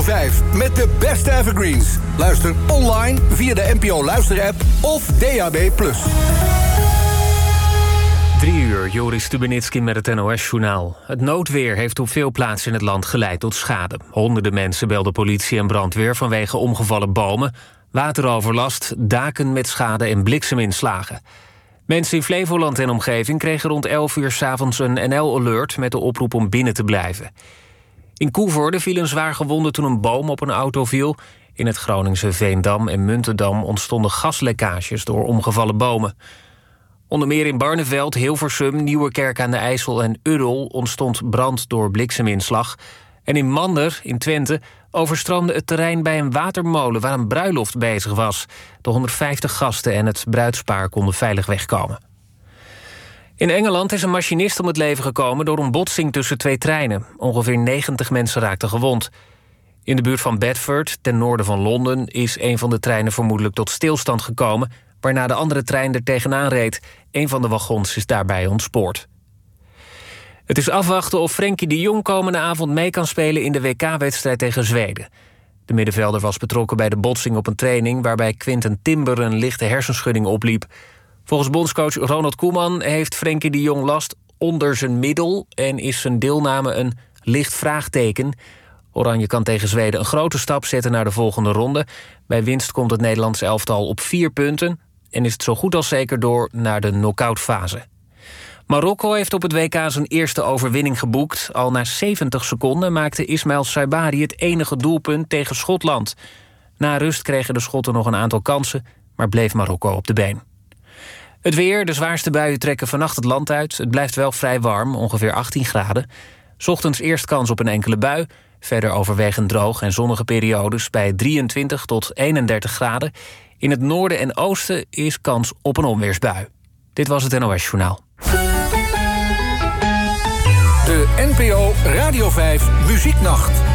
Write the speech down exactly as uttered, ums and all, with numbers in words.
vijf met de beste evergreens. Luister online via de N P O Luister-app of D A B plus. Drie uur, Joris Stubenitski met het N O S-journaal. Het noodweer heeft op veel plaatsen in het land geleid tot schade. Honderden mensen belden politie en brandweer vanwege omgevallen bomen, wateroverlast, daken met schade en blikseminslagen. Mensen in Flevoland en omgeving kregen rond elf uur 's avonds een N L-alert met de oproep om binnen te blijven. In Koevoorde viel een zwaar gewonde toen een boom op een auto viel. In het Groningse Veendam en Muntendam ontstonden gaslekkages door omgevallen bomen. Onder meer in Barneveld, Hilversum, Nieuwerkerk aan de IJssel en Uddel ontstond brand door blikseminslag. En in Mander, in Twente, overstroomde het terrein bij een watermolen waar een bruiloft bezig was. De honderdvijftig gasten en het bruidspaar konden veilig wegkomen. In Engeland is een machinist om het leven gekomen door een botsing tussen twee treinen. Ongeveer negentig mensen raakten gewond. In de buurt van Bedford, ten noorden van Londen, is een van de treinen vermoedelijk tot stilstand gekomen, waarna de andere trein er tegenaan reed. Een van de wagons is daarbij ontspoord. Het is afwachten of Frenkie de Jong komende avond mee kan spelen in de W K-wedstrijd tegen Zweden. De middenvelder was betrokken bij de botsing op een training waarbij Quinten Timber een lichte hersenschudding opliep. Volgens bondscoach Ronald Koeman heeft Frenkie de Jong last onder zijn middel en is zijn deelname een licht vraagteken. Oranje kan tegen Zweden een grote stap zetten naar de volgende ronde. Bij winst komt het Nederlands elftal op vier punten en is het zo goed als zeker door naar de knock-outfase. Marokko heeft op het W K zijn eerste overwinning geboekt. Al na zeventig seconden maakte Ismail Saibari het enige doelpunt tegen Schotland. Na rust kregen de Schotten nog een aantal kansen, maar bleef Marokko op de been. Het weer, de zwaarste buien trekken vannacht het land uit. Het blijft wel vrij warm, ongeveer achttien graden. 's Ochtends eerst kans op een enkele bui. Verder overwegend droog en zonnige periodes bij drieëntwintig tot eenendertig graden. In het noorden en oosten is kans op een onweersbui. Dit was het N O S-journaal. De N P O Radio vijf Muzieknacht.